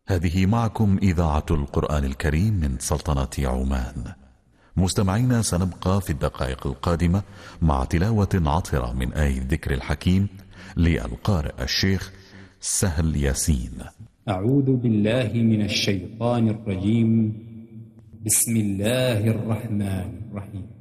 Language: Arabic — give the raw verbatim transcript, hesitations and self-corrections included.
هذه معكم إذاعة القرآن الكريم من سلطنة عمان. مستمعينا، سنبقى في الدقائق القادمة مع تلاوة عطرة من آية الذكر الحكيم للقارئ الشيخ سهل ياسين. أعوذ بالله من الشيطان الرجيم. بسم الله الرحمن الرحيم.